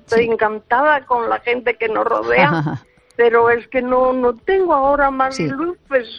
estoy encantada con la gente que nos rodea, pero es que no tengo ahora más luz, pues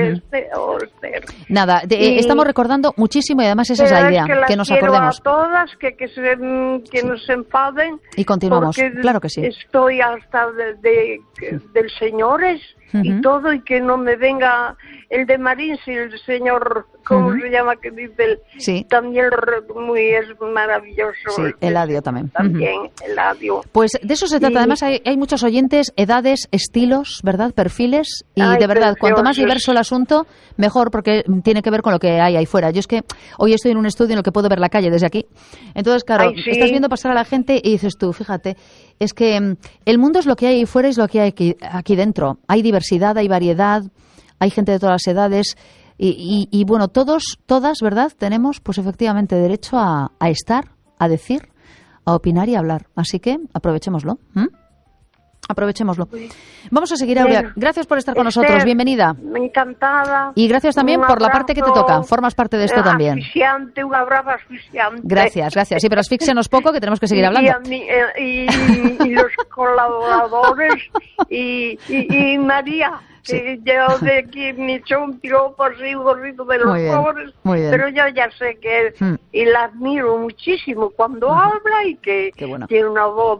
Nada, estamos recordando muchísimo y además esa es la idea, que nos acordemos. A todas, que no se enfaden. Y continuamos, claro que sí. Estoy hasta del señores y todo, y que no me venga el de Marín, si el señor, ¿cómo se llama? Que dice también es maravilloso. Sí, Eladio también. También, Eladio. Pues de eso se trata. Además hay muchos oyentes, edades, estilos, ¿verdad? Perfiles. Y de verdad, cuanto más diverso el asunto, mejor, porque tiene que ver con lo que hay ahí fuera. Yo es que hoy estoy en un estudio en el que puedo ver la calle desde aquí. Entonces, claro, estás viendo pasar a la gente y dices tú, fíjate, es que el mundo es lo que hay ahí fuera y es lo que hay aquí dentro. Hay diversidad, hay variedad, hay gente de todas las edades y bueno, todas, ¿verdad? Tenemos pues efectivamente derecho a estar, a decir, a opinar y a hablar. Así que aprovechémoslo. Aprovechémoslo. Vamos a seguir, Aurea. Gracias por estar con nosotros. Bienvenida. Encantada. Y gracias también por la parte que te toca. Formas parte de esto también. Asfixiante, un abrazo asfixiante. Gracias. Sí, pero asfixianos poco, que tenemos que seguir hablando. Y los colaboradores y María. Que yo de aquí me echó un piropo así, un gorrito de los pobres, pero yo ya sé que y la admiro muchísimo cuando habla y que tiene una voz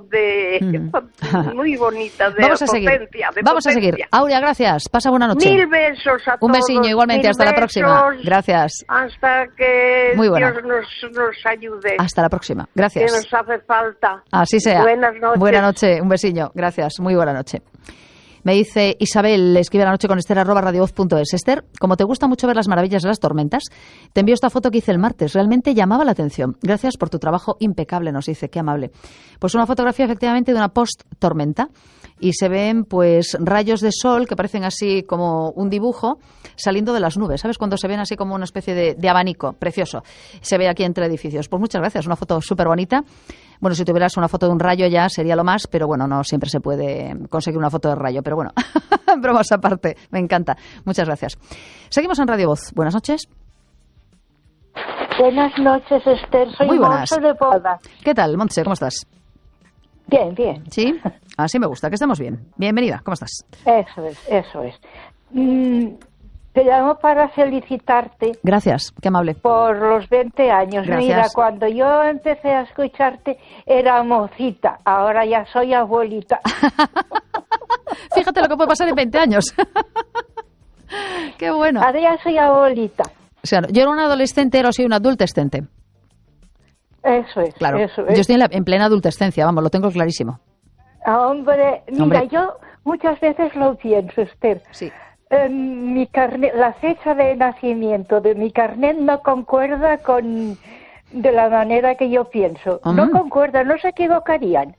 muy bonita, de potencia. Vamos a seguir. Aurea, gracias. Pasa buena noche. 1000 besos a todos. Un besiño igualmente. Hasta la próxima. Gracias. Hasta que Dios nos ayude. Hasta la próxima. Gracias. Que nos hace falta. Así sea. Buenas noches. Buena noche. Un besiño. Gracias. Muy buena noche. Me dice Isabel, le escribe a la noche con Esther@radiovoz.es. Esther, como te gusta mucho ver las maravillas de las tormentas, te envío esta foto que hice el martes. Realmente llamaba la atención. Gracias por tu trabajo impecable, nos dice. Qué amable. Pues una fotografía efectivamente de una post-tormenta y se ven pues rayos de sol que parecen así como un dibujo saliendo de las nubes. ¿Sabes? Cuando se ven así como una especie de abanico. Precioso. Se ve aquí entre edificios. Pues muchas gracias. Una foto súper bonita. Bueno, si tuvieras una foto de un rayo ya sería lo más, pero bueno, no siempre se puede conseguir una foto de rayo. Pero bueno, bromas aparte, me encanta. Muchas gracias. Seguimos en Radio Voz. Buenas noches. Buenas noches, Esther. Soy Montse de Poda. ¿Qué tal, Montse? ¿Cómo estás? Bien, bien. ¿Sí? Así me gusta, que estemos bien. Bienvenida, ¿cómo estás? Eso es. Te llamo para felicitarte. Gracias, qué amable. Por los 20 años. Gracias. Mira, cuando yo empecé a escucharte era mocita, ahora ya soy abuelita. Fíjate lo que puede pasar en 20 años. Qué bueno. Ahora ya soy abuelita. O sea, yo era una adolescente, ahora soy una adultescente. Eso es. Claro. Eso es. Yo estoy en plena adultescencia, vamos, lo tengo clarísimo. Mira, yo muchas veces lo pienso, Esther. Sí. Mi carnet, la fecha de nacimiento de mi carnet no concuerda con de la manera que yo pienso. No concuerda, ¿no se equivocarían?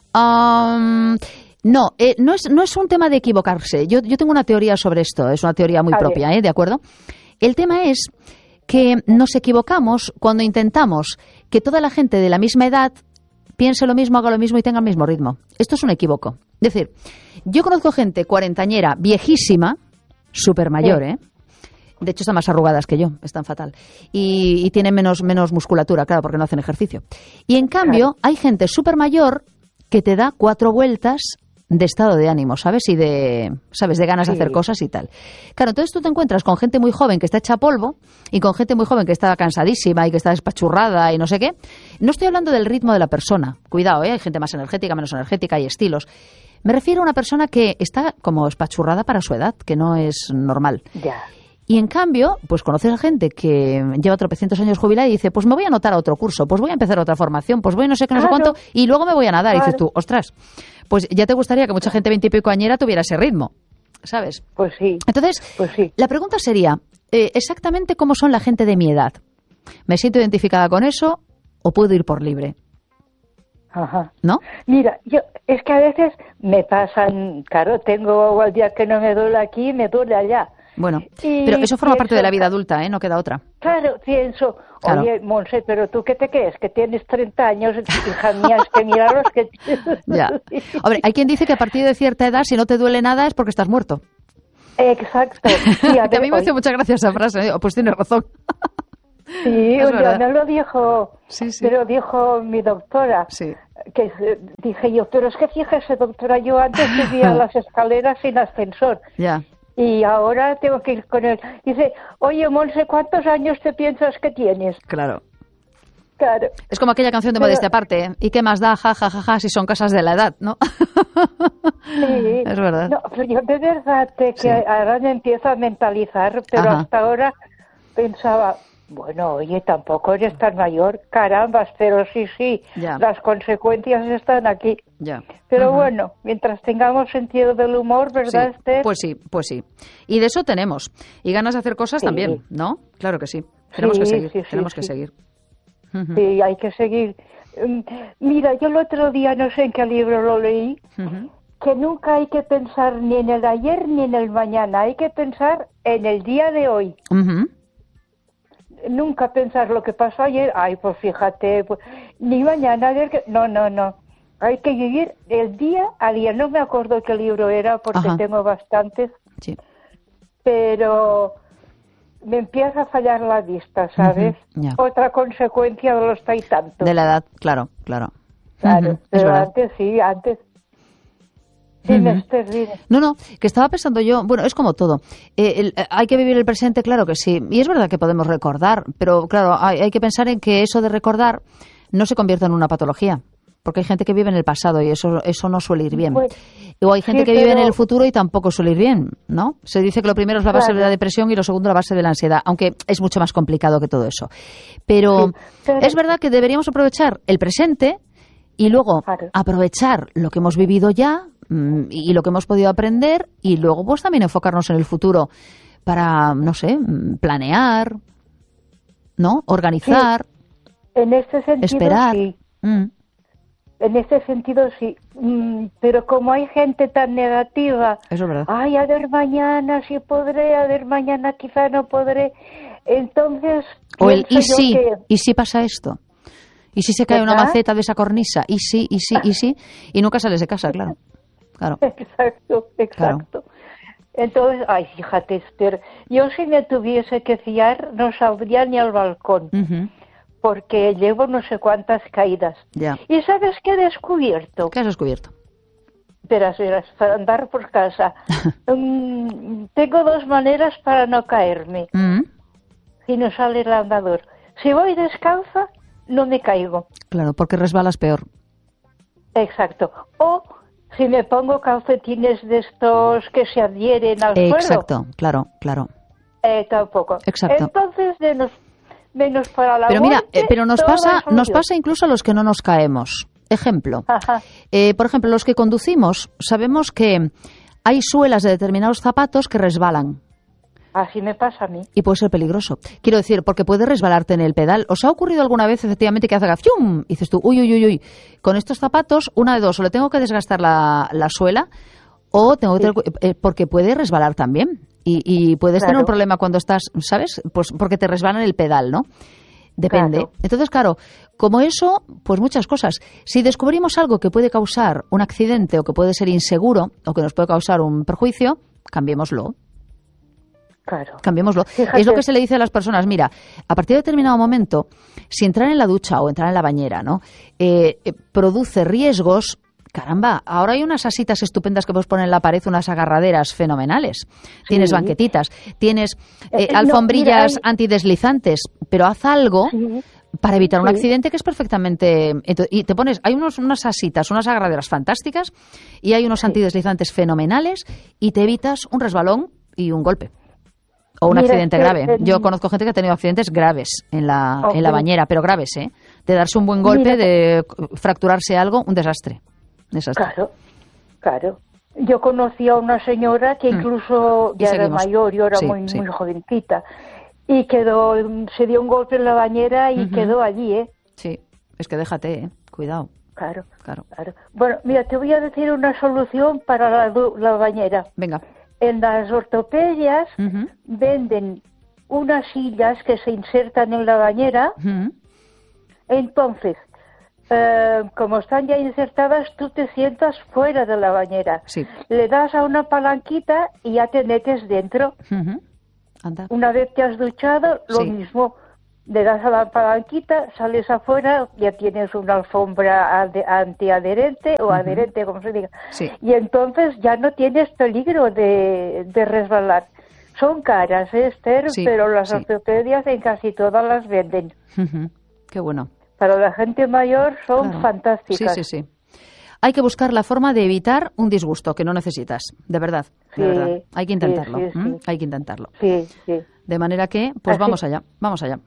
No, no es un tema de equivocarse. Yo tengo una teoría sobre esto, es una teoría muy propia, ¿de acuerdo? El tema es que nos equivocamos cuando intentamos que toda la gente de la misma edad piense lo mismo, haga lo mismo y tenga el mismo ritmo. Esto es un equívoco. Es decir, yo conozco gente cuarentañera, viejísima, súper mayor, De hecho, están más arrugadas que yo, están fatal. Y tienen menos musculatura, claro, porque no hacen ejercicio. Y en cambio, hay gente súper mayor que te da 4 vueltas de estado de ánimo, ¿sabes? Y de ganas de hacer cosas y tal. Claro, entonces tú te encuentras con gente muy joven que está hecha polvo y con gente muy joven que está cansadísima y que está despachurrada y no sé qué. No estoy hablando del ritmo de la persona. Cuidado, hay gente más energética, menos energética, hay estilos. Me refiero a una persona que está como espachurrada para su edad, que no es normal. Ya. Y en cambio, pues conoces a gente que lleva tropecientos años jubilada y dice, pues me voy a anotar a otro curso, pues voy a empezar otra formación, pues voy no sé qué, no sé cuánto, y luego me voy a nadar. Y dices tú, ostras, pues ya te gustaría que mucha gente 20 y pico añera tuviera ese ritmo, ¿sabes? Pues sí. Entonces, la pregunta sería, exactamente cómo son la gente de mi edad. ¿Me siento identificada con eso o puedo ir por libre? Ajá. ¿No? Mira, es que a veces me pasan, claro, tengo el día que no me duele aquí, me duele allá. Bueno, pero eso forma parte de la vida adulta, no queda otra. Claro, pienso, oye, Monse, pero ¿tú qué te crees? Que tienes 30 años, hija mía, es que mira los que... Ya. Hombre, hay quien dice que a partir de cierta edad, si no te duele nada, es porque estás muerto. Exacto. Sí, a mí me hace mucha gracia esa frase, pues tienes razón. Sí, ya me lo dijo, me lo dijo mi doctora. Sí. Que dije yo, pero es que fíjese, doctora, yo antes subía las escaleras sin ascensor. Ya. Y ahora tengo que ir con él. Dice, oye, Monse, ¿cuántos años te piensas que tienes? Claro. Claro. Es como aquella canción de Modestia Aparte, ¿eh? ¿Y qué más da, ja, ja, ja, ja, si son cosas de la edad, ¿no? Sí. Es verdad. No, pero yo de verdad que ahora me empiezo a mentalizar, pero hasta ahora pensaba, bueno, oye, tampoco eres tan mayor, carambas, pero sí, las consecuencias están aquí. Ya. Pero bueno, mientras tengamos sentido del humor, ¿verdad, Esther? Pues sí. Y de eso tenemos. Y ganas de hacer cosas también, ¿no? Claro que sí. Tenemos que seguir, tenemos que seguir. Sí, hay que seguir. Mira, yo el otro día, no sé en qué libro lo leí, que nunca hay que pensar ni en el ayer ni en el mañana, hay que pensar en el día de hoy. Nunca pensar lo que pasó ayer, ay, pues fíjate, pues, ni mañana, no. Hay que vivir el día a día. No me acuerdo qué libro era porque tengo bastantes, pero me empieza a fallar la vista, ¿sabes? Otra consecuencia de los tantos. De la edad, claro. Claro, pero antes. No, que estaba pensando yo, bueno, es como todo. Hay que vivir el presente, claro que sí. Y es verdad que podemos recordar, pero claro, hay que pensar en que eso de recordar no se convierta en una patología. Porque hay gente que vive en el pasado y eso no suele ir bien. O hay gente que vive en el futuro y tampoco suele ir bien, ¿no? Se dice que lo primero es la base de la depresión y lo segundo la base de la ansiedad, aunque es mucho más complicado que todo eso. Pero es verdad que deberíamos aprovechar el presente y luego aprovechar lo que hemos vivido ya y lo que hemos podido aprender y luego pues también enfocarnos en el futuro para, no sé, planear, ¿no? Organizar, en este sentido, esperar. En este sentido sí, pero como hay gente tan negativa, eso es verdad. Ay, a ver mañana si podré, a ver mañana quizá no podré, entonces... O el y si pasa esto, y si se cae una maceta de esa cornisa, y sí, y nunca sales de casa, claro. Exacto. Claro. Entonces, ay, fíjate, Esther, yo si me tuviese que fiar no saldría ni al balcón. Porque llevo no sé cuántas caídas. Ya. ¿Y sabes qué he descubierto? ¿Qué has descubierto? Verás, para andar por casa. Tengo dos maneras para no caerme. Si no sale el andador. Si voy descalza, no me caigo. Claro, porque resbalas peor. Exacto. O si me pongo calcetines de estos que se adhieren al suelo. Exacto, claro. Tampoco. Exacto. Entonces, menos para la pero mira, muerte, pero nos pasa incluso a los que no nos caemos. Ejemplo, por ejemplo, los que conducimos, sabemos que hay suelas de determinados zapatos que resbalan. Así me pasa a mí. Y puede ser peligroso. Quiero decir, porque puede resbalarte en el pedal. ¿Os ha ocurrido alguna vez, efectivamente, que hace ¡fium! Y dices tú, uy, con estos zapatos, una de dos, o le tengo que desgastar la suela, o tengo que porque puede resbalar también. Y puedes tener un problema cuando estás, ¿sabes? Pues porque te resbalan el pedal, ¿no? Depende. Claro. Entonces, claro, como eso, pues muchas cosas. Si descubrimos algo que puede causar un accidente o que puede ser inseguro o que nos puede causar un perjuicio, cambiémoslo. Claro. Cambiémoslo. Fíjate. Es lo que se le dice a las personas. Mira, a partir de determinado momento, si entrar en la ducha o entrar en la bañera, ¿no? Produce riesgos. Caramba, ahora hay unas asitas estupendas que puedes poner en la pared, unas agarraderas fenomenales. Tienes banquetitas, tienes alfombrillas antideslizantes, pero haz algo para evitar un accidente que es perfectamente... Y te pones, hay unas asitas, unas agarraderas fantásticas y hay unos antideslizantes fenomenales y te evitas un resbalón y un golpe. O un accidente grave. Yo conozco gente que ha tenido accidentes graves en la bañera, pero graves, ¿eh? De darse un buen golpe, de fracturarse algo, un desastre. Claro. Yo conocí a una señora que incluso ya era mayor, yo era muy jovencita, y se dio un golpe en la bañera y quedó allí, ¿eh? Sí, es que déjate, cuidado. Claro. Bueno, mira, te voy a decir una solución para la bañera. Venga. En las ortopedias venden unas sillas que se insertan en la bañera, entonces... como están ya insertadas, tú te sientas fuera de la bañera. Sí. Le das a una palanquita y ya te metes dentro. Anda. Una vez te has duchado, lo mismo. le das a la palanquita, sales afuera, ya tienes una alfombra antiadherente o adherente, como se diga. Sí. Y entonces ya no tienes peligro de resbalar. Son caras, Esther, sí, pero las ortopedias en casi todas las venden. Qué bueno. Para la gente mayor son fantásticas. Sí. Hay que buscar la forma de evitar un disgusto que no necesitas, de verdad. De verdad. Hay que intentarlo. Hay que intentarlo. Sí. De manera que, pues así. vamos allá.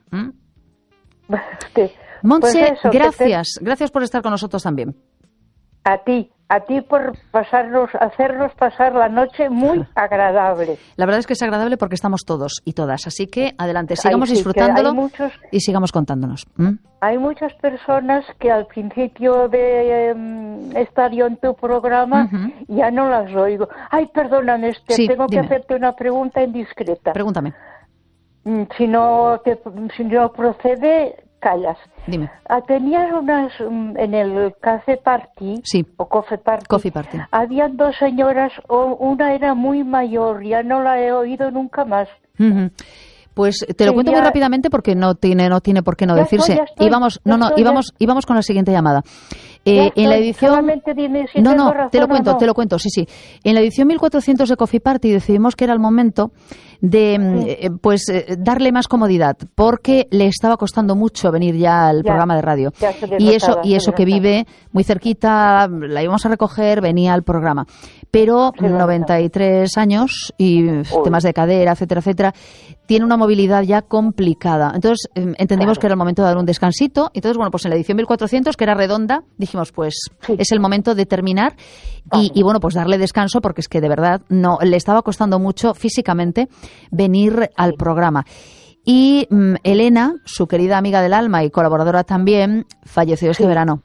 Sí. Montse, pues eso, gracias por estar con nosotros también. A ti por hacernos pasar la noche muy agradable. La verdad es que es agradable porque estamos todos y todas, así que adelante, sigamos disfrutándolo y sigamos contándonos. Hay muchas personas que al principio de estar yo en tu programa ya no las oigo. Ay, perdóname, tengo que hacerte una pregunta indiscreta. Pregúntame. Si no procede, callas. Dime. Tenías unas en el Café Party, o Coffee Party. Habían dos señoras, una era muy mayor, ya no la he oído nunca más. Pues te lo cuento muy rápidamente porque no tiene por qué no decirse. Estoy, y vamos con la siguiente llamada. En la edición dime si te lo cuento, sí. En la edición 1400 de Coffee Party decidimos que era el momento de darle más comodidad, porque le estaba costando mucho venir ya al programa de radio. Y eso que vive muy cerquita, la íbamos a recoger, venía al programa. Pero 93 años y temas de cadera, etcétera, tiene una movilidad ya complicada. Entonces entendimos que era el momento de dar un descansito. Entonces, bueno, pues en la edición 1400, que era redonda, dijimos, pues es el momento de terminar y bueno, pues darle descanso, porque es que de verdad no le estaba costando mucho físicamente venir al programa. Y Elena, su querida amiga del alma y colaboradora también, falleció este verano.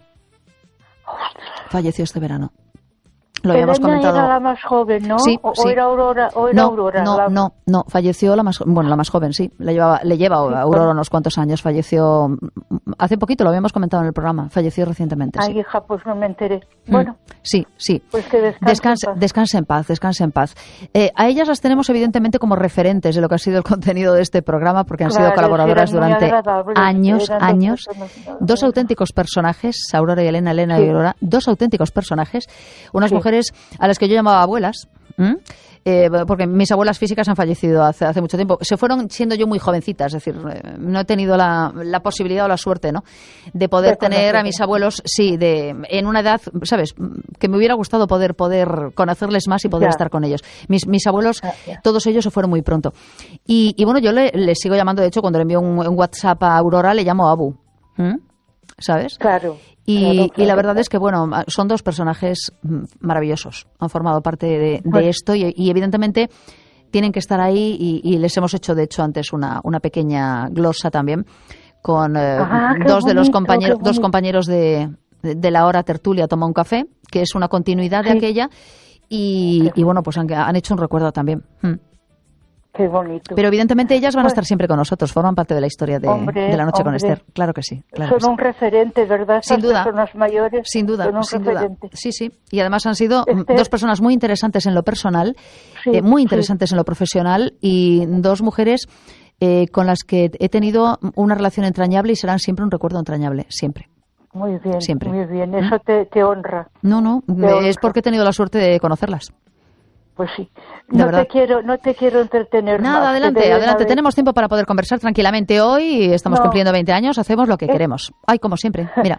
Lo habíamos comentado. Era la más joven, ¿no? Sí, ¿O era Aurora? No, falleció la más joven, sí. Le lleva a Aurora unos cuantos años. Falleció hace poquito, lo habíamos comentado en el programa. Falleció recientemente. Ay, hija, pues no me enteré. Bueno. Sí. Pues que descanse en paz. A ellas las tenemos evidentemente como referentes de lo que ha sido el contenido de este programa, porque han sido colaboradoras durante años. Dos auténticos personajes, Aurora y Elena y Aurora, dos auténticos personajes, unas mujeres a las que yo llamaba abuelas, porque mis abuelas físicas han fallecido hace mucho tiempo. Se fueron siendo yo muy jovencitas, es decir, no he tenido la posibilidad o la suerte, ¿no?, de poder tener a mis abuelos, en una edad, ¿sabes?, que me hubiera gustado poder conocerles más y poder estar con ellos. Mis abuelos, todos ellos se fueron muy pronto. Y bueno, yo le sigo llamando, de hecho, cuando le envío un WhatsApp a Aurora, le llamo Abu. ¿Sabes? Claro. Y la verdad es que, bueno, son dos personajes maravillosos. Han formado parte de esto y evidentemente tienen que estar ahí y les hemos hecho, de hecho, antes una pequeña glosa también con dos compañeros de la hora tertulia Toma un café, que es una continuidad de aquella y bueno, pues han hecho un recuerdo también. Qué bonito. Pero evidentemente ellas van a estar siempre con nosotros, forman parte de la historia de La Noche con Esther. Claro que sí. Son un referente, ¿verdad? Sin duda. Personas mayores. Sin duda. Referente. Sí. Y además han sido dos personas muy interesantes en lo personal, muy interesantes en lo profesional y dos mujeres con las que he tenido una relación entrañable y serán siempre un recuerdo entrañable, siempre. Muy bien, siempre. Muy bien. Eso te honra. No, es porque he tenido la suerte de conocerlas. Pues sí. No te quiero entretener. Nada, adelante. Tenemos tiempo para poder conversar tranquilamente. Hoy estamos cumpliendo 20 años, hacemos lo que queremos. Ay, como siempre, mira.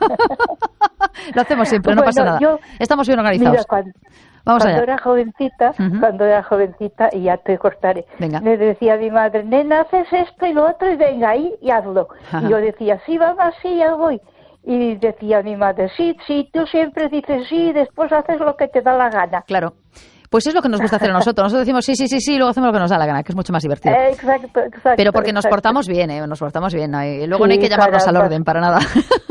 Lo hacemos siempre, no pasa nada. Estamos bien organizados. Mira, Vamos allá. Cuando era jovencita, y ya te cortaré, le decía a mi madre, nena, haces esto y lo otro, y venga ahí y hazlo. Y yo decía, sí, vamos, sí, ya voy. Y decía mi madre, sí, tú siempre dices sí, y después haces lo que te da la gana. Claro. Pues es lo que nos gusta hacer a nosotros. Nosotros decimos sí, y luego hacemos lo que nos da la gana, que es mucho más divertido. Exacto. Pero porque nos portamos bien, Nos portamos bien. Luego no hay que llamarnos al orden para nada.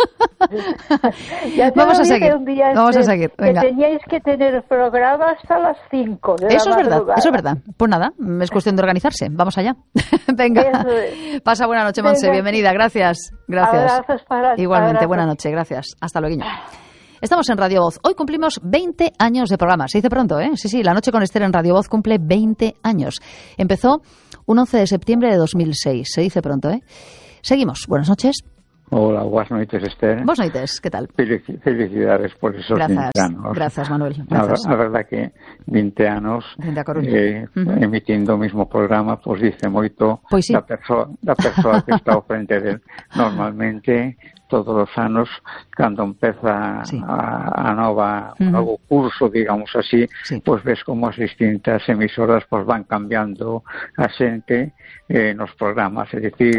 Vamos a seguir. Venga. Que teníais que tener el programa hasta las 5 de Eso la es madrugada. Eso es verdad. Pues nada, es cuestión de organizarse. Vamos allá. Venga. Pasa buena noche, Montse. Bienvenida. Gracias. Abrazos para Igualmente, buena noche. Gracias. Hasta luego. Estamos en Radio Voz. Hoy cumplimos 20 años de programa. Se dice pronto, ¿eh? Sí, La Noche con Esther en Radio Voz cumple 20 años. Empezó un 11 de septiembre de 2006. Se dice pronto, ¿eh? Seguimos. Buenas noches. Hola, buenas noches, Esther. Buenas noches, ¿qué tal? Felicidades por esos 20 anos. Gracias, Manuel. Gracias. A verdad que 20 anos emitindo o mismo programa, pois dice moito sí. da persoa que está ao frente del. Normalmente, todos os anos, cando empeza a novo curso, digamos así, pois ves como as distintas emisoras pois van cambiando a xente nos programas, é dicir,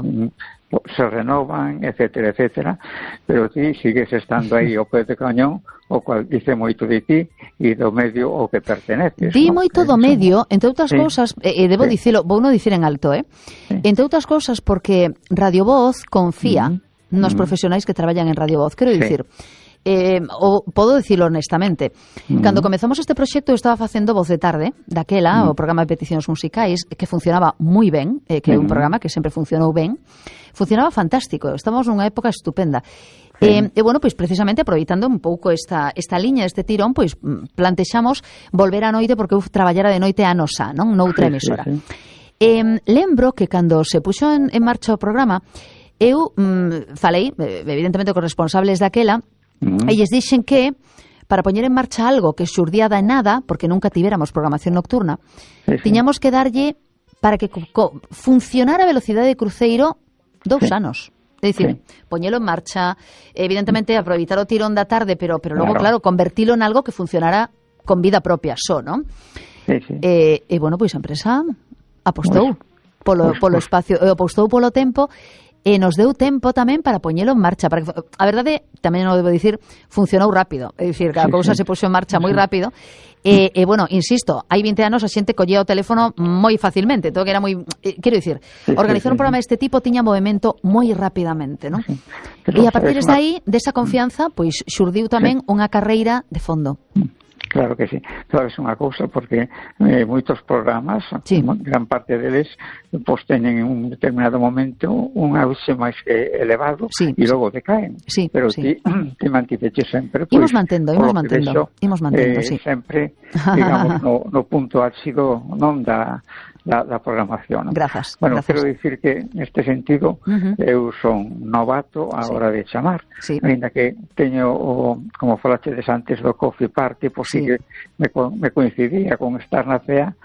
se renovan, etcétera, etcétera, pero ti sigues estando aí ao pé de cañón, o cual dice moito de ti e do medio ao que perteneces. Di moito do medio, entre outras cousas, debo dicilo, vou non dicir en alto, entre outras cousas porque Radio Voz confía nos profesionais que traballan en Radio Voz. Quero dicir, podo dicilo honestamente, cando comezamos este proxecto eu estaba facendo Voz de Tarde, daquela, o programa de peticións musicais, que funcionaba moi ben, que é un programa que sempre funcionou ben, funcionaba fantástico, estamos nunha época estupenda. E bueno, pois precisamente aproveitando un pouco esta liña, este tirón, pois plantexamos volver a noite porque eu traballara de noite anos xa, non? Noutra emisora. Lembro que cando se puxo en marcha o programa, eu falei, evidentemente, con responsables daquela, e lles dixen que para poñer en marcha algo que xurdía da nada, porque nunca tivéramos programación nocturna, tiñamos que darlle para que funcionara a velocidade de cruceiro 2 anos. É dicir, poñelo en marcha, evidentemente aproveitar o tirón da tarde, pero logo, claro, convertilo en algo que funcionara con vida propia só, non? E, bueno, pois a empresa apostou polo espacio, apostou polo tempo, e nos deu tempo tamén para poñelo en marcha. A verdade, tamén non debo dicir, funcionou rápido. É dicir, a cousa se puxo en marcha moi rápido. E, bueno, insisto, hai 20 anos a xente collía o teléfono moi facilmente. Todo que era moi... Quero dicir, organizar un programa deste tipo tiña movimento moi rapidamente, non? E a partir de aí, desa confianza, pois xurdiu tamén unha carreira de fondo. Claro que sí. Claro, é unha cousa porque moitos programas, gran parte deles, pois teñen en un determinado momento un auxe máis elevado e logo decaen. Pero ti mantiveche sempre. Imos mantendo, sí. Sempre, digamos, no punto álxido non da programación. Grazas. Bueno, quero dicir que neste sentido eu son novato a hora de chamar, ainda que teño, como falachedes antes do Coffee Party, pois sí que me coincidía con estar na CEA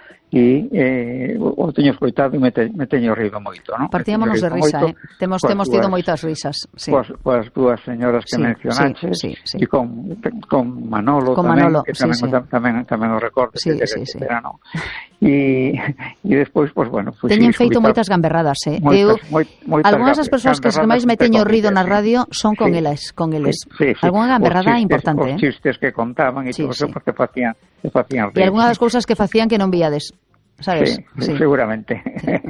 e o teño escoitado e me teño rido moito, non? Partíamonos de risa, temos tido moitas risas, coas dúas señoras que mencionaches e con Manolo tamén, que tamén o recordo que verano. E despois, pois, bueno... Teñen feito moitas gamberradas, algunhas das persoas que máis me teño rido na radio son con eles. Algunha gamberrada importante. Os chistes que contaban e todo eso, porque facían rir. E algunhas das cousas que facían que non viades. Sabes? Seguramente.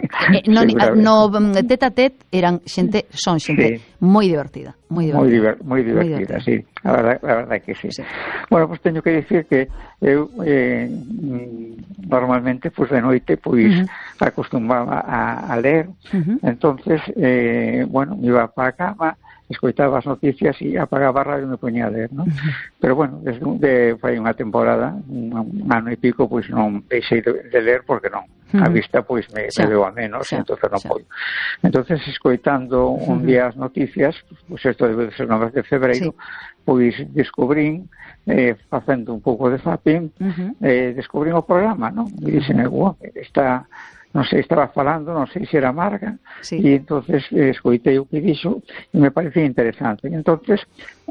No tete a tete son xente moi divertida. Moi divertida, sí. A verdade que sí. Bueno, pues teño que dicir que eu normalmente, pues de noite, pues acostumaba a ler. Entonces, bueno, me iba para a cama, escoitaba as noticias e apagaba a radio e me poñía a ler, non? Pero bueno, desde fai unha temporada, un ano e pico, pois non deixei de ler porque non, a vista pois me deu a menos, entonces non podo. Entonces, escoitando un día as noticias, pois isto debe ser 9 de febreiro, pois descubrín, facendo un pouco de zapping, descubrín o programa, non? E dixen, non sei, estaba falando, non sei se era Marga, e entonces escoitei o que dixo e me parecía interesante. E entonces,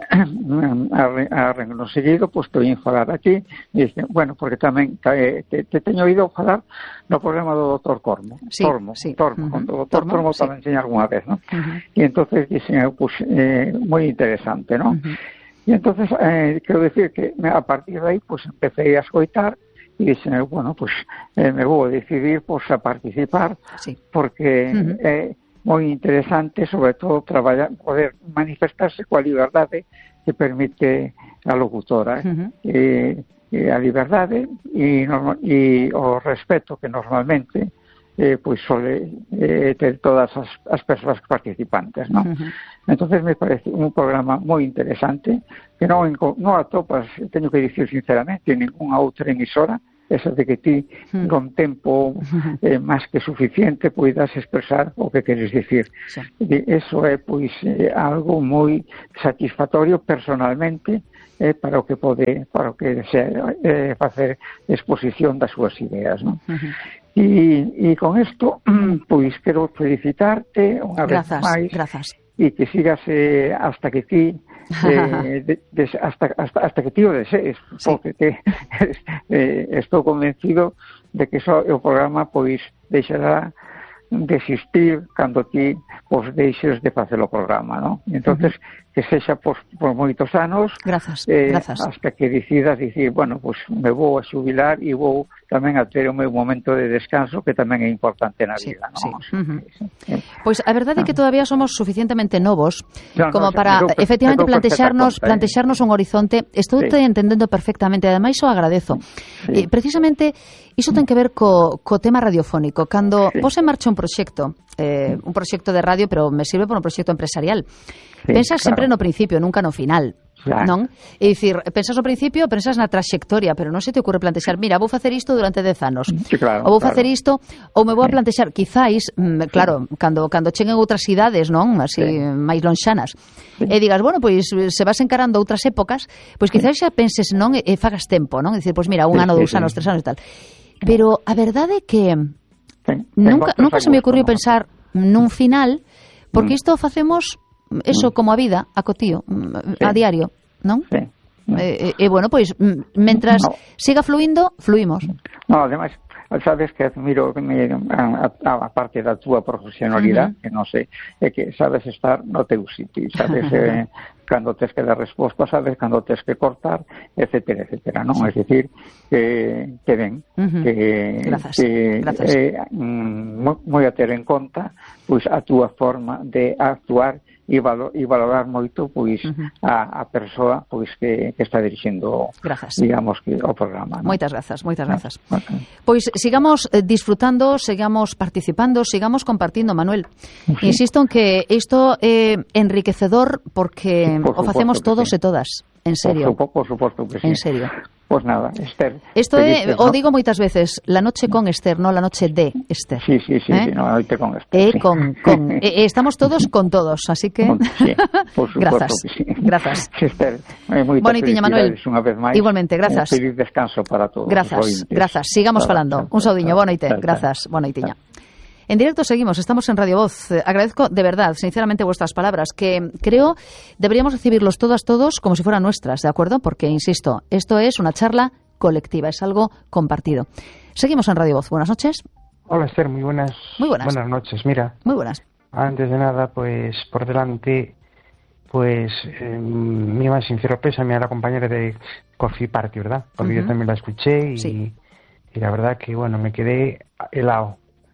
no seguido, pois estou en falar aquí, e dice, bueno, porque tamén te teño oído falar no programa do Dr. Tormo. Tormo. O Dr. Tormo tamén teña algunha vez, non? E entonces dixen, pois, moi interesante, non? E entonces, quero decir que a partir de aí, pois empecé a escoitar. E dixen, bueno, pois me vou decidir a participar porque é moi interesante, sobre todo, poder manifestarse coa liberdade que permite a locutora, a liberdade e o respeto que normalmente pois sole ter todas as persoas participantes, non? Entonces me parece un programa moi interesante que non atopas, teño que dicir sinceramente, en ninguna outra emisora esa de que ti con tempo máis que suficiente poidas expresar o que queres dicir. Eso é pois algo moi satisfactorio personalmente para o que facer exposición das súas ideas, non? E con isto pois quero felicitarte unha vez máis. E que sigas hasta que ti hasta que ti o desees, porque estou convencido de que só o programa pois deixará de existir cando ti pois deixes de facer o programa, non? Entonces que sexa por moitos anos hasta que decidas dicir, bueno, pois me vou a xubilar e vou tamén a ter o meu momento de descanso, que tamén é importante na vida, non? Pois a verdade é que todavía somos suficientemente novos como para efectivamente plantexarnos un horizonte. Estou te entendendo perfectamente, ademais o agradezo. Precisamente iso ten que ver co tema radiofónico. Cando vos en marcha un proxecto de radio, pero me sirve por un proxecto empresarial. Pensas sempre no principio, nunca no final. Non? É dicir, pensas no principio, pensas na traxectoria, pero non se te ocurre plantexar, mira, vou facer isto durante 10 anos, ou vou facer isto, ou me vou a plantexar, quizáis, claro, cando cheguen outras idades, non? Así, máis lonxanas, e digas, bueno, pois se vas encarando outras épocas, pois quizáis xa penses, non, e fagas tempo, non? É dicir, pois mira, 1 ano, 2 anos, 3 anos e tal. Pero a verdade é que nunca se me ocurriu pensar nun final, porque isto facemos eso como a vida, a cotío, a diario, non? Bueno, pois, mentras siga fluindo, fluimos. No, ademais, sabes que admiro a parte da túa profesionalidade, que non sei, é que sabes estar no teu sitio, sabes cando tes que dar resposta, sabes cando tes que cortar, etcétera, etcétera, non? É dicir, que ben, que moi a ter en conta pois a túa forma de actuar e valorar moito pois a persoa pois que está dirixindo, digamos, que o programa, ¿no? Moitas grazas. Pois sigamos disfrutando, sigamos participando, sigamos compartindo, Manuel. Insisto en que isto é enriquecedor porque o facemos todos e todas. En serio. Por suposto que sí. En serio. Pues nada, Esther. Isto é, o digo moitas veces, la noche con Esther, non la noche de Esther. Sí, no, la noche con Esther. Estamos todos con todos, así que... Sí, por suposto que sí. Grazas. Esther, moitas felicidades Manuel. Unha vez máis. Igualmente, grazas. Feliz descanso para todos. Grazas. Sigamos falando. Un saudiño, boa noite. Grazas, boa noitiña. En directo seguimos, estamos en Radio Voz. Agradezco de verdad, sinceramente, vuestras palabras, que creo deberíamos recibirlos todos como si fueran nuestras, ¿de acuerdo? Porque, insisto, esto es una charla colectiva, es algo compartido. Seguimos en Radio Voz. Buenas noches. Hola, Esther, muy buenas. Buenas noches, mira. Muy buenas. Antes de nada, pues, por delante, pues, mi más sincero pésame a la compañera de Coffee Party, ¿verdad? Porque yo también la escuché y la verdad que, bueno, me quedé helado.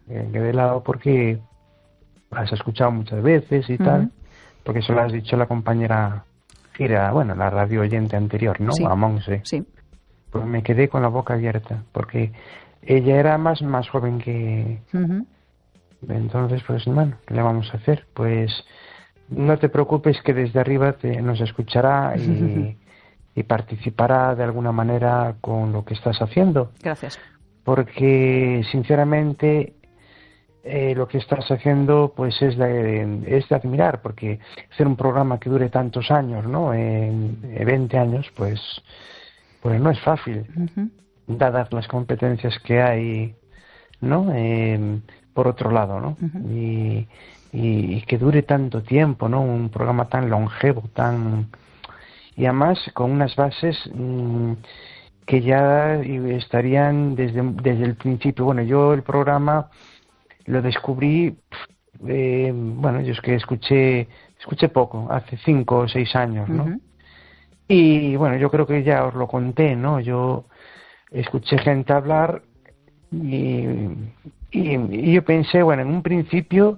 Porque las he escuchado muchas veces y tal, porque eso lo has dicho la compañera que era, bueno, la radio oyente anterior, ¿no? A Monse. Sí. Pues me quedé con la boca abierta, porque ella era más joven que... Entonces, pues, bueno, ¿qué le vamos a hacer? Pues no te preocupes que desde arriba nos escuchará y participará de alguna manera con lo que estás haciendo. Gracias. Porque, sinceramente... lo que estás haciendo pues es de admirar, porque hacer un programa que dure tantos años, ¿no? 20 años, pues no es fácil, dadas las competencias que hay, ¿no? Por otro lado, ¿no? Y que dure tanto tiempo, ¿no? Un programa tan longevo, y además con unas bases que ya estarían desde el principio. Bueno, yo el programa lo descubrí, bueno, yo es que escuché poco, hace 5 o 6 años, ¿no? Y bueno, yo creo que ya os lo conté, ¿no? Yo escuché gente hablar y yo pensé, bueno, en un principio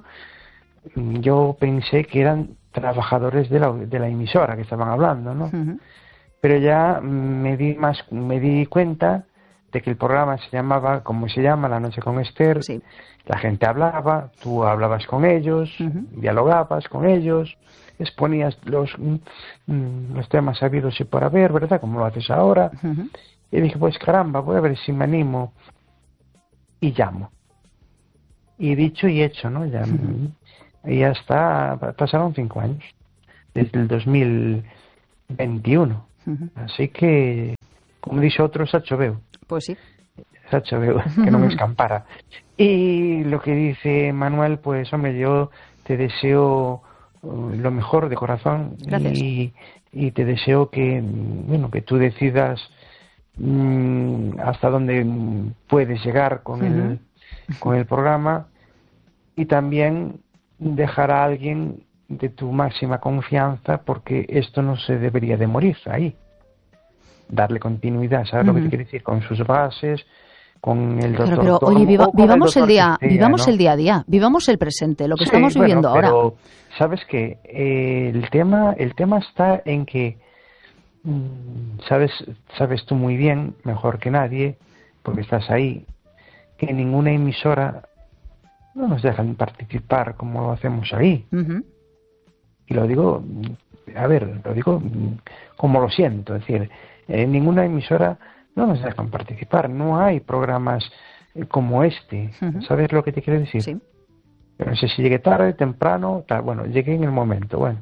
yo pensé que eran trabajadores de la emisora que estaban hablando, ¿no? Pero ya me di cuenta de que el programa se llamaba, como se llama, La Noche con Esther. Sí. La gente hablaba, tú hablabas con ellos, dialogabas con ellos, exponías los temas habidos y por haber, ¿verdad? Como lo haces ahora. Y dije, pues caramba, voy a ver si me animo y llamo. Y dicho y hecho, ¿no? Ya, y ya está, pasaron 5 años, desde el 2021. Así que, como dice otro, Sacho veo. Pues sí. Sacho veo, que no me escampara. Y lo que dice Manuel, pues hombre, yo te deseo lo mejor de corazón. Gracias. Y te deseo que, bueno, que tú decidas hasta dónde puedes llegar con el programa, y también dejar a alguien de tu máxima confianza, porque esto no se debería de morir ahí. Darle continuidad, ¿sabes lo que te quiero decir? Con sus bases, con el doctor. Pero oye, vivamos el día, vivamos el día a día, vivamos el presente, lo que estamos viviendo ahora. Pero sabes que el tema está en que sabes tú muy bien, mejor que nadie, porque estás ahí, que ninguna emisora no nos dejan participar como lo hacemos ahí. Y lo digo, lo digo como lo siento, es decir, en ninguna emisora no nos dejan participar, no hay programas como este. ¿Sabes lo que te quiero decir? Sí. No sé si llegué tarde, temprano, tal, bueno, llegué en el momento, bueno.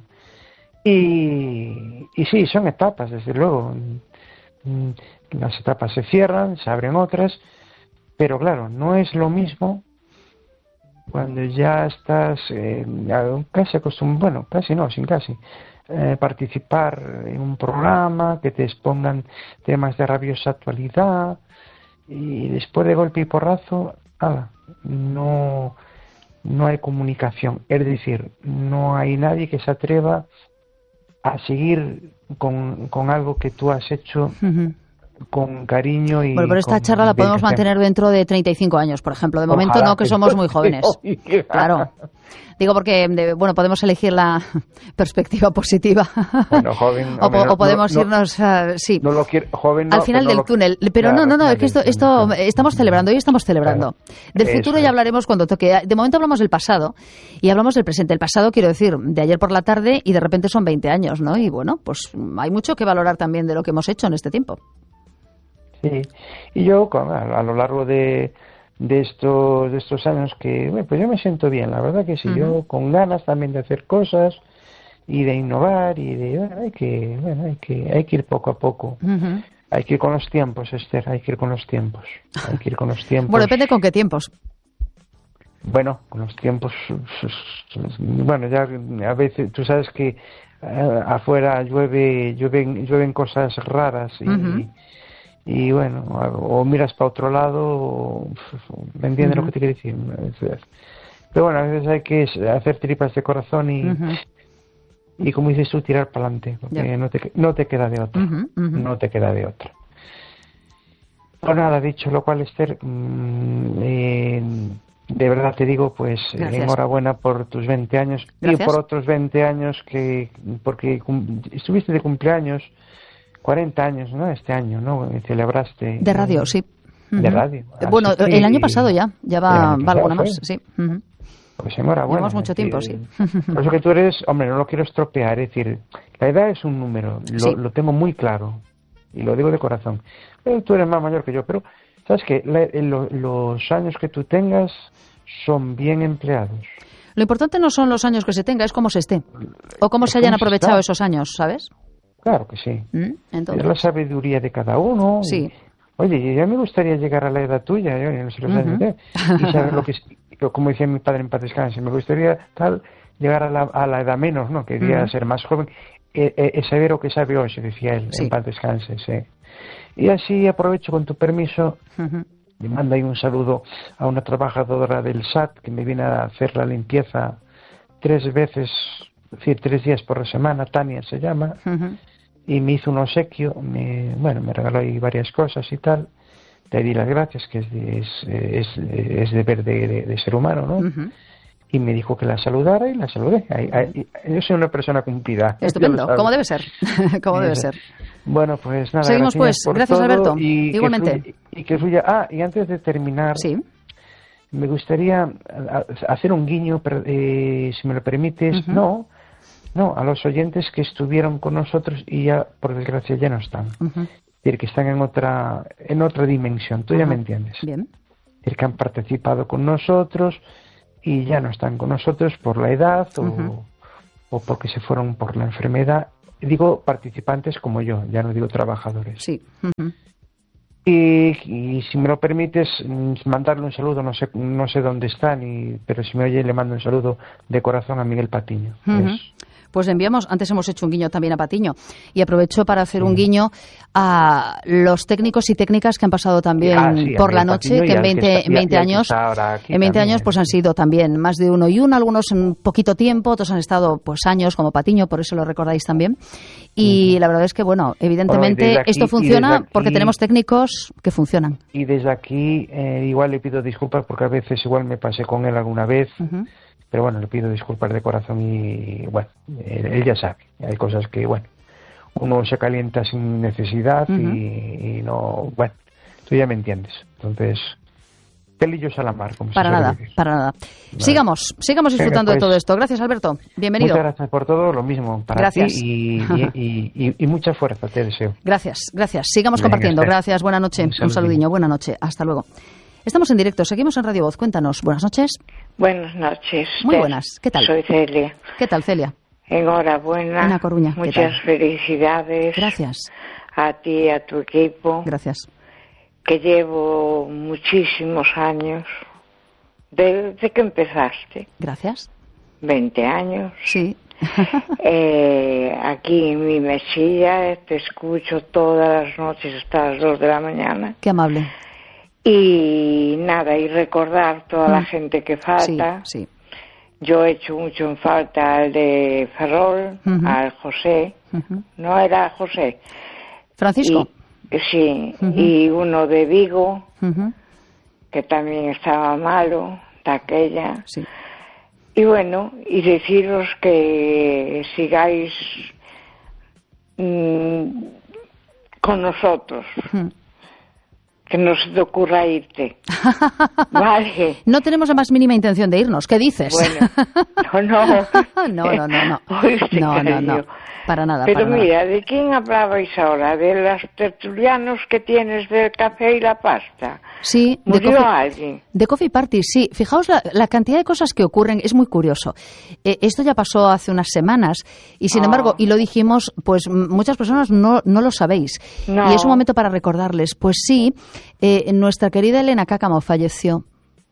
Y sí, son etapas, desde luego. Las etapas se cierran, se abren otras, pero claro, no es lo mismo cuando ya estás casi acostumbrado, participar en un programa, que te expongan temas de rabiosa actualidad, y después de golpe y porrazo, no hay comunicación, es decir, no hay nadie que se atreva a seguir con algo que tú has hecho con cariño. Y bueno, pero esta charla la podemos mantener dentro de 35 años, por ejemplo. De momento no, que somos muy jóvenes. Claro. Digo porque, podemos elegir la perspectiva positiva. Bueno, joven. o podemos irnos, sí. No lo quiero, joven no, al final del túnel. Pero claro, no, es que esto estamos celebrando, hoy estamos celebrando. Claro. Del futuro ya hablaremos cuando toque. De momento hablamos del pasado y hablamos del presente. El pasado, quiero decir, de ayer por la tarde, y de repente son 20 años, ¿no? Y bueno, pues hay mucho que valorar también de lo que hemos hecho en este tiempo. Sí, y yo a lo largo de estos años que, pues yo me siento bien, la verdad que sí, yo con ganas también de hacer cosas y de innovar y de, hay que ir poco a poco. Hay que ir con los tiempos, Esther, hay que ir con los tiempos. Bueno, depende con qué tiempos. Bueno, con los tiempos, bueno, ya a veces, tú sabes que afuera llueven cosas raras y bueno, o miras para otro lado, ¿me entiendes lo que te quiero decir? Pero bueno, a veces hay que hacer tripas de corazón y como dices tú, tirar para adelante, porque no te queda de otra, no te queda de otra. Pues nada, dicho lo cual, Esther, de verdad te digo, pues enhorabuena por tus 20 años. Gracias. Y por otros 20 años porque estuviste de cumpleaños, 40 años, ¿no? Este año, ¿no? Celebraste. De radio, sí. De radio. Bueno, el año pasado ya va alguna más, sí. Pues enhorabuena. Llevamos mucho tiempo, sí. Por eso que tú eres, hombre, no lo quiero estropear, es decir, la edad es un número, lo tengo muy claro, y lo digo de corazón. Pero tú eres más mayor que yo, pero sabes que los años que tú tengas son bien empleados. Lo importante no son los años que se tenga, es cómo se esté, o cómo se hayan aprovechado esos años, ¿sabes? Claro que sí. Entonces, es la sabiduría de cada uno. Sí. Oye, ya me gustaría llegar a la edad tuya, yo no sé los años, y saber lo que es, como decía mi padre en paz descanse, me gustaría llegar a la edad menos, ¿no? Quería ser más joven, saber lo que sabe hoy, decía él, en paz descanse, sí. Y así aprovecho con tu permiso, le mando ahí un saludo a una trabajadora del SAT que me viene a hacer la limpieza 3 veces, es decir, 3 días por semana, Tania se llama, y me hizo un obsequio, me regaló ahí varias cosas y tal, le di las gracias, que es deber de ser humano, ¿no? Y me dijo que la saludara y la saludé. Yo soy una persona cumplida. Estupendo, como debe ser. Como debe ser. Bueno, pues nada. Seguimos pues. Gracias, Alberto. Igualmente. Que fluya. Y antes de terminar, me gustaría hacer un guiño, si me lo permites. No, a los oyentes que estuvieron con nosotros y ya, por desgracia, ya no están. decir, que están en otra dimensión. ¿Tú ya me entiendes? Bien. Es decir, que han participado con nosotros y ya no están con nosotros por la edad o porque se fueron por la enfermedad. Digo participantes como yo, ya no digo trabajadores. Sí. Y si me lo permites, mandarle un saludo, no sé dónde están, pero si me oye le mando un saludo de corazón a Miguel Patiño. Pues enviamos, antes hemos hecho un guiño también a Patiño, y aprovecho para hacer un guiño a los técnicos y técnicas que han pasado también por la noche, que en 20 años pues han sido también más de uno y uno, algunos en poquito tiempo, otros han estado pues años como Patiño, por eso lo recordáis también. Y la verdad es que, bueno, evidentemente esto funciona porque tenemos técnicos que funcionan. Y desde aquí igual le pido disculpas porque a veces igual me pasé con él alguna vez. Pero bueno, le pido disculpas de corazón y bueno, él ya sabe. Hay cosas que, bueno, uno se calienta sin necesidad y no, bueno, tú ya me entiendes. Entonces, pelillos a la mar, como para nada, para nada. Vale. Sigamos disfrutando de todo esto. Gracias, Alberto. Bienvenido. Muchas gracias por todo, lo mismo para ti y mucha fuerza te deseo. Gracias. Sigamos compartiendo. Gracias, buena noche. Un saludinho, buena noche. Hasta luego. Estamos en directo, seguimos en Radio Voz. Cuéntanos, buenas noches. Buenas noches. Muy buenas, ¿qué tal? Soy Celia. ¿Qué tal, Celia? Enhorabuena. En A Coruña. Muchas felicidades. Gracias. A ti y a tu equipo. Gracias. Que llevo muchísimos años, desde que empezaste. Gracias. 20 años. Sí. Aquí en mi mesilla te escucho todas las noches hasta las 2 de la mañana. Qué amable. Y nada, y recordar toda la gente que falta. Sí. Yo he hecho mucho en falta al de Ferrol, al José. No era José. Francisco. Sí, y uno de Vigo, que también estaba malo, de aquella. Sí. Y bueno, y deciros que sigáis con nosotros. Que no se te ocurra irte. Vale. No tenemos la más mínima intención de irnos. ¿Qué dices? Bueno, No. Para nada. Pero mira, ¿de quién hablabais ahora? ¿De los tertulianos que tienes del café y la pasta? Sí. ¿Murió alguien? De Coffee Party, sí. Fijaos la cantidad de cosas que ocurren, es muy curioso. Esto ya pasó hace unas semanas y, sin embargo, y lo dijimos, pues muchas personas no lo sabéis. No. Y es un momento para recordarles. Pues sí, nuestra querida Elena Cácamo falleció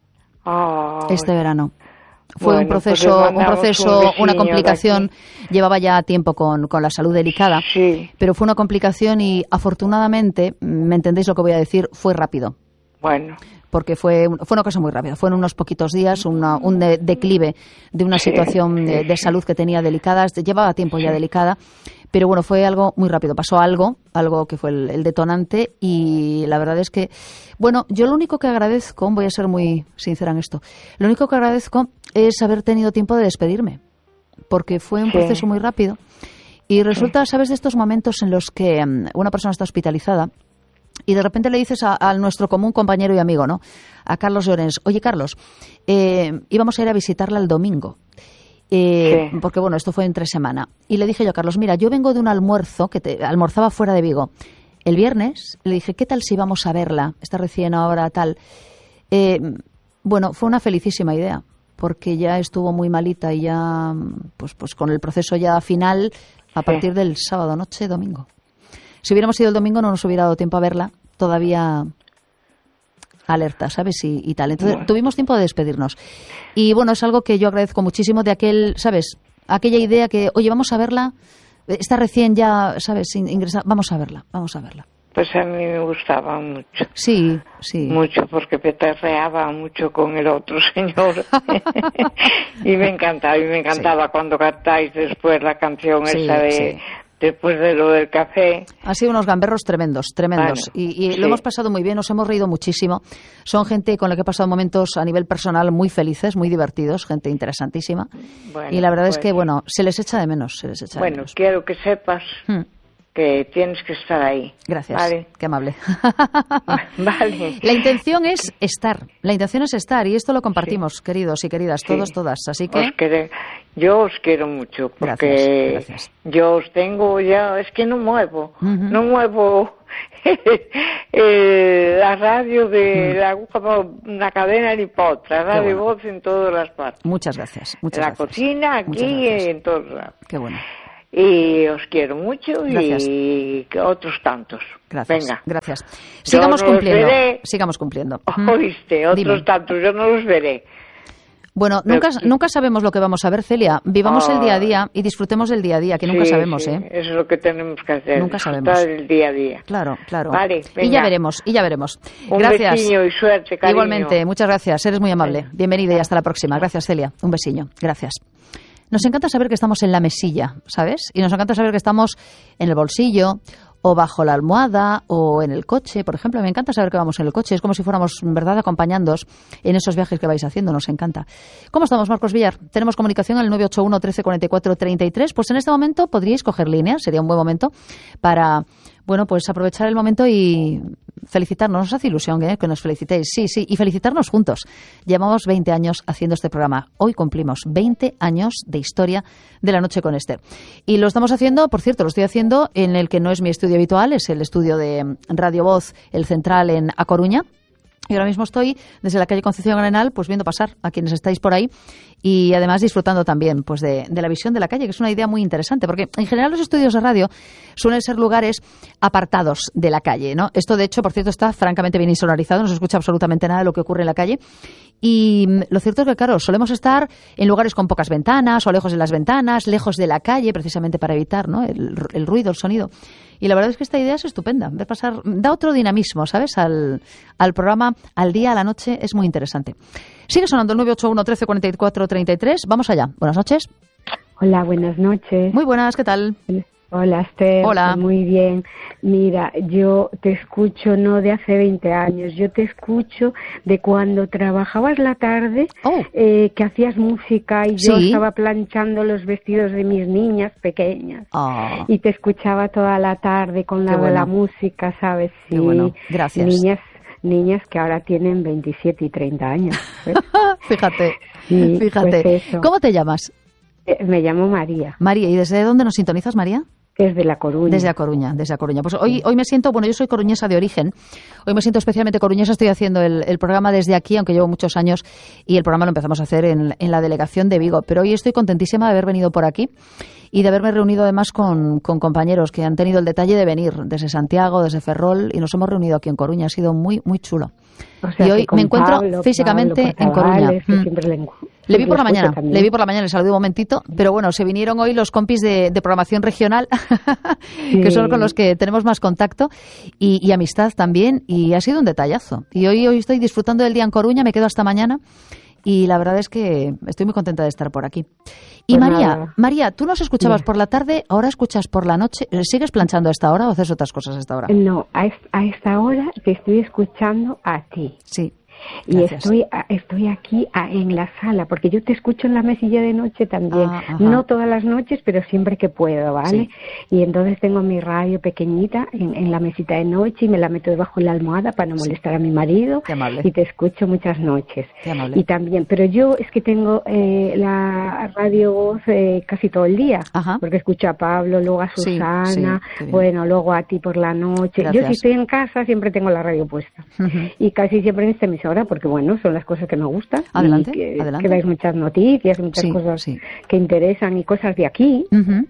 este verano. Fue un proceso, una complicación. Llevaba ya tiempo con la salud delicada, pero fue una complicación y afortunadamente, me entendéis lo que voy a decir, fue rápido. Bueno. Porque fue una cosa muy rápida. Fueron unos poquitos días, un declive de una situación de salud que tenía delicada. Llevaba tiempo ya delicada, pero bueno, fue algo muy rápido. Pasó algo que fue el detonante y la verdad es que, bueno, yo lo único que agradezco, voy a ser muy sincera en esto, lo único que agradezco es haber tenido tiempo de despedirme, porque fue un proceso muy rápido y resulta, ¿sabes?, de estos momentos en los que una persona está hospitalizada y de repente le dices a nuestro común compañero y amigo, ¿no?, a Carlos Llorens: oye, Carlos, íbamos a ir a visitarla el domingo. Porque bueno, esto fue entre semana. Y le dije yo a Carlos: mira, yo vengo de un almuerzo, almorzaba fuera de Vigo. El viernes le dije: ¿qué tal si vamos a verla? Está recién ahora tal. Bueno, fue una felicísima idea, porque ya estuvo muy malita y ya, pues con el proceso ya final a partir del sábado noche, domingo. Si hubiéramos ido el domingo no nos hubiera dado tiempo a verla, todavía alerta, ¿sabes? Y tal. Entonces tuvimos tiempo de despedirnos. Y bueno, es algo que yo agradezco muchísimo de aquel, ¿sabes?, aquella idea que, oye, vamos a verla, está recién ya, ¿sabes?, ingresada, vamos a verla. Pues a mí me gustaba mucho. Sí. Mucho, porque petarreaba mucho con el otro señor. y me encantaba cuando cantáis después la canción esa de... Después de lo del café. Han sido unos gamberros tremendos. Bueno, y lo hemos pasado muy bien, nos hemos reído muchísimo. Son gente con la que he pasado momentos a nivel personal muy felices, muy divertidos, gente interesantísima. Bueno, y la verdad es que, bueno, se les echa de menos. Bueno, quiero que sepas que tienes que estar ahí. Gracias, ¿vale? Qué amable. Vale. La intención es estar, y esto lo compartimos, queridos y queridas, todos, todas. Así que... Yo os quiero mucho, porque gracias. yo os tengo ya, es que no muevo la radio de una cadena ni para otra, Radio Voz en todas las partes. Muchas gracias. En la cocina, aquí y en todos lados. Qué bueno. Y os quiero mucho y otros tantos. Gracias. Venga. Gracias. Sigamos cumpliendo. Oíste, otros tantos, yo no los veré. Bueno, nunca sabemos lo que vamos a ver, Celia. Vivamos el día a día y disfrutemos del día a día, que nunca sabemos, Eso es lo que tenemos que hacer. Nunca sabemos. El día a día. Claro. Vale, venga. Y ya veremos. Un gracias. besiño y suerte, cariño. Igualmente, muchas gracias. Eres muy amable. Bienvenida y hasta la próxima. Gracias, Celia. Un besiño. Gracias. Nos encanta saber que estamos en la mesilla, ¿sabes? Y nos encanta saber que estamos en el bolsillo o bajo la almohada o en el coche, por ejemplo. Me encanta saber que vamos en el coche. Es como si fuéramos, en verdad, acompañándoos en esos viajes que vais haciendo. Nos encanta. ¿Cómo estamos, Marcos Villar? Tenemos comunicación en el 981 13 44 33. Pues en este momento podríais coger línea. Sería un buen momento para, bueno, pues aprovechar el momento y felicitarnos. Nos hace ilusión que nos felicitéis. Sí, y felicitarnos juntos. Llevamos 20 años haciendo este programa. Hoy cumplimos 20 años de historia de La Noche con Esther. Y lo estamos haciendo, por cierto, lo estoy haciendo en el que no es mi estudio habitual, es el estudio de Radio Voz, el central en A Coruña. Y ahora mismo estoy desde la calle Concepción Arenal, pues viendo pasar a quienes estáis por ahí y además disfrutando también pues de la visión de la calle, que es una idea muy interesante, porque en general los estudios de radio suelen ser lugares apartados de la calle, ¿no? Esto, de hecho, por cierto, está francamente bien insonorizado, no se escucha absolutamente nada de lo que ocurre en la calle. Y lo cierto es que, claro, solemos estar en lugares con pocas ventanas o lejos de las ventanas, lejos de la calle, precisamente para evitar, ¿no?, el ruido, el sonido. Y la verdad es que esta idea es estupenda. Ver pasar, da otro dinamismo, ¿sabes?, al programa, al día, a la noche. Es muy interesante. Sigue sonando el 981 13 44 33. Vamos allá. Buenas noches. Hola, buenas noches. Muy buenas, ¿qué tal? Hola, Esther. Hola. Muy bien. Mira, yo te escucho no de hace 20 años, yo te escucho de cuando trabajabas la tarde, que hacías música y yo estaba planchando los vestidos de mis niñas pequeñas. Y te escuchaba toda la tarde con la música, ¿sabes? Sí. Qué bueno. Gracias. Niñas que ahora tienen 27 y 30 años. ¿Ves? Fíjate. Sí, fíjate. Pues eso. ¿Cómo te llamas? Me llamo María. María, ¿y desde dónde nos sintonizas, María? Desde La Coruña. Desde A Coruña. Pues hoy me siento, bueno, yo soy coruñesa de origen, hoy me siento especialmente coruñesa, estoy haciendo el programa desde aquí, aunque llevo muchos años, y el programa lo empezamos a hacer en la delegación de Vigo, pero hoy estoy contentísima de haber venido por aquí y de haberme reunido además con compañeros que han tenido el detalle de venir desde Santiago, desde Ferrol, y nos hemos reunido aquí en Coruña, ha sido muy, muy chulo. O sea, y hoy me encuentro físicamente en Coruña. Le vi por la mañana, le saludé un momentito, pero bueno, se vinieron hoy los compis de programación regional, que son con los que tenemos más contacto y amistad también, y ha sido un detallazo. Y hoy estoy disfrutando del día en Coruña, me quedo hasta mañana, y la verdad es que estoy muy contenta de estar por aquí. Y pues María, tú nos escuchabas por la tarde, ahora escuchas por la noche. ¿Sigues planchando a esta hora o haces otras cosas a esta hora? No, a esta hora te estoy escuchando a ti. Sí. Y estoy aquí en la sala, porque yo te escucho en la mesilla de noche también. No todas las noches, pero siempre que puedo, ¿vale? Sí. Y entonces tengo mi radio pequeñita en la mesita de noche y me la meto debajo de la almohada para no molestar a mi marido. Qué amable. Y te escucho muchas noches. Qué amable. Y también, pero yo es que tengo la Radio Voz casi todo el día, porque escucho a Pablo, luego a Susana, bueno, luego a ti por la noche. Gracias. Yo si estoy en casa siempre tengo la radio puesta. Y casi siempre en esta emisora, porque bueno, son las cosas que me gustan. Adelante, y que dais muchas noticias, muchas cosas que interesan y cosas de aquí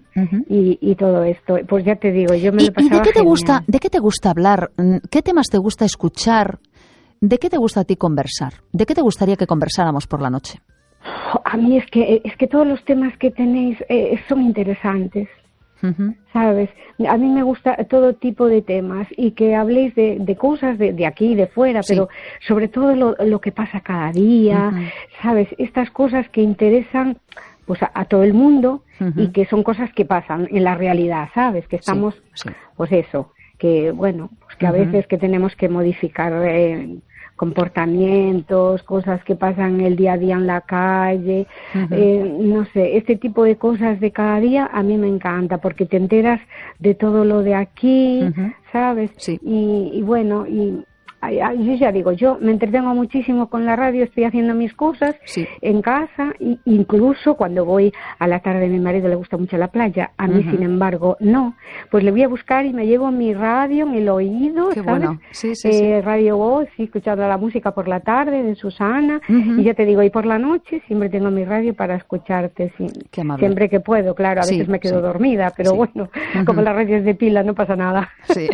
y todo esto. Pues ya te digo, yo me lo pasaba genial. ¿De qué te gusta hablar? ¿Qué temas te gusta escuchar? ¿De qué te gusta a ti conversar? ¿De qué te gustaría que conversáramos por la noche? A mí es que todos los temas que tenéis son interesantes. ¿Sabes? A mí me gusta todo tipo de temas y que habléis de cosas de aquí y de fuera, pero sobre todo lo que pasa cada día, ¿sabes? Estas cosas que interesan pues a todo el mundo y que son cosas que pasan en la realidad, ¿sabes? Que estamos, pues eso, que bueno, pues que a veces que tenemos que modificar comportamientos, cosas que pasan el día a día en la calle, no sé, este tipo de cosas de cada día a mí me encanta porque te enteras de todo lo de aquí, ¿sabes? Sí. Y bueno, y yo ya digo, yo me entretengo muchísimo con la radio, estoy haciendo mis cosas en casa, incluso cuando voy a la tarde, a mi marido le gusta mucho la playa, a mí sin embargo no, pues le voy a buscar y me llevo mi radio en el oído, qué ¿sabes? Bueno. Sí. Radio Voz, escuchando la música por la tarde de Susana, y ya te digo, y por la noche siempre tengo mi radio para escucharte, siempre que puedo, claro, a veces me quedo dormida, pero bueno, como la radio es de pila, no pasa nada. Sí.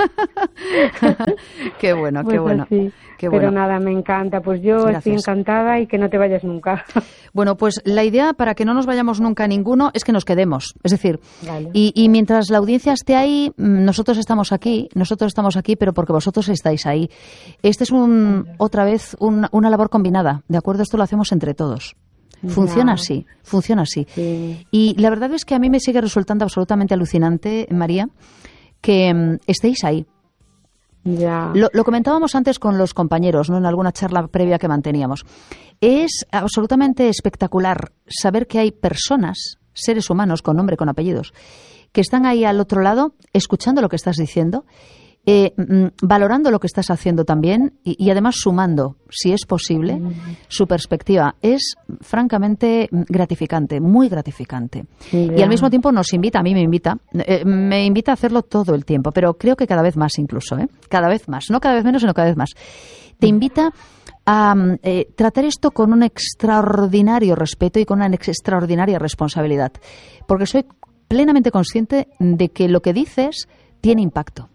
Qué bueno, pues qué bueno. Así. Qué pero bueno. Nada, me encanta, pues yo Gracias. estoy encantada y que no te vayas nunca. Bueno, pues la idea para que no nos vayamos nunca ninguno es que nos quedemos, es decir, vale. y mientras la audiencia esté ahí, nosotros estamos aquí, pero porque vosotros estáis ahí. Este es otra vez una labor combinada, ¿de acuerdo? Esto lo hacemos entre todos. Funciona así. Sí. Y la verdad es que a mí me sigue resultando absolutamente alucinante, María, que estéis ahí. Ya. Lo comentábamos antes con los compañeros, ¿no? En alguna charla previa que manteníamos. Es absolutamente espectacular saber que hay personas, seres humanos con nombre, con apellidos, que están ahí al otro lado, escuchando lo que estás diciendo, valorando lo que estás haciendo también y además sumando, si es posible, su perspectiva. Es francamente gratificante, muy gratificante. Y al mismo tiempo nos invita, a mí me invita a hacerlo todo el tiempo, pero creo que cada vez más incluso, cada vez más, no cada vez menos, sino cada vez más. Te invita a tratar esto con un extraordinario respeto y con una extraordinaria responsabilidad, porque soy plenamente consciente de que lo que dices tiene impacto.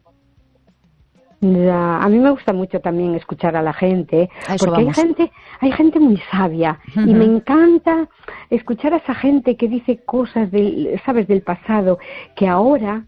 Ya, a mí me gusta mucho también escuchar a la gente, porque hay gente muy sabia y me encanta escuchar a esa gente que dice cosas del pasado, que ahora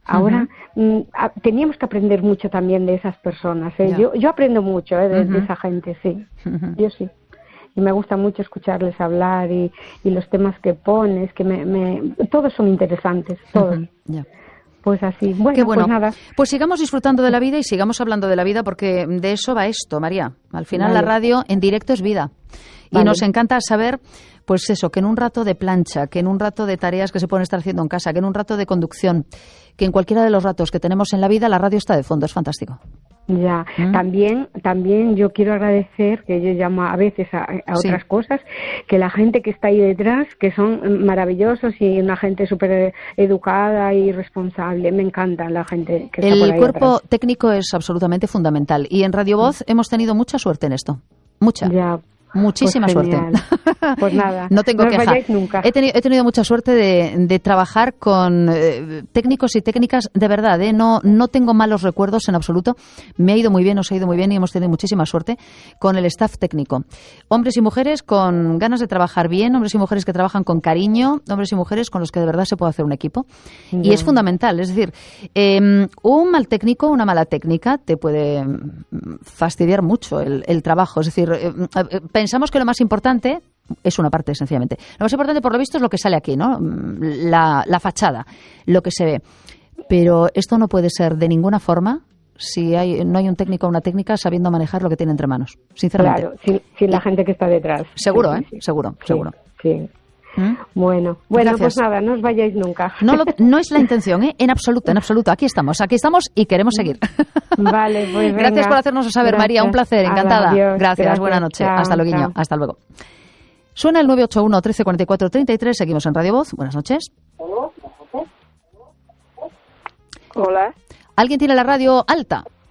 teníamos que aprender mucho también de esas personas. Yo aprendo mucho de esa gente, sí. Yo sí. Y me gusta mucho escucharles hablar y los temas que pones, que todos son interesantes, todos. Pues así. Bueno, qué bueno. Pues nada. Pues sigamos disfrutando de la vida y sigamos hablando de la vida, porque de eso va esto, María. Al final la radio en directo es vida. Y nos encanta saber, pues eso, que en un rato de plancha, que en un rato de tareas que se pueden estar haciendo en casa, que en un rato de conducción, que en cualquiera de los ratos que tenemos en la vida, la radio está de fondo. Es fantástico. Ya, también yo quiero agradecer, que yo llamo a veces a otras cosas, que la gente que está ahí detrás, que son maravillosos y una gente súper educada y responsable. Me encanta la gente que está por ahí. El cuerpo atrás. Técnico es absolutamente fundamental y en Radio Voz hemos tenido mucha suerte en esto. Mucha. Ya. Muchísima suerte. Pues nada, no tengo queja. Vayáis nunca. He tenido mucha suerte de trabajar con técnicos y técnicas de verdad. No tengo malos recuerdos en absoluto. Me ha ido muy bien, nos ha ido muy bien y hemos tenido muchísima suerte con el staff técnico. Hombres y mujeres con ganas de trabajar bien, hombres y mujeres que trabajan con cariño, hombres y mujeres con los que de verdad se puede hacer un equipo. Y es fundamental. Es decir, un mal técnico, una mala técnica te puede fastidiar mucho el trabajo. Es decir, pensamos que lo más importante es una parte, sencillamente. Lo más importante, por lo visto, es lo que sale aquí, ¿no? La fachada, lo que se ve. Pero esto no puede ser de ninguna forma si no hay un técnico o una técnica sabiendo manejar lo que tiene entre manos, sinceramente. Claro, sin la gente que está detrás. Seguro, sí. Seguro. Sí. Bueno, pues nada, no os vayáis nunca. No es la intención, en absoluto. Aquí estamos y queremos seguir. Vale, pues venga. Gracias por hacernos saber, María, un placer, encantada. Adiós, gracias, buena noche. Chao, hasta luego, hasta luego. Suena el 981 13 44 33, seguimos en Radio Voz. Buenas noches. Hola. ¿Alguien tiene la radio alta?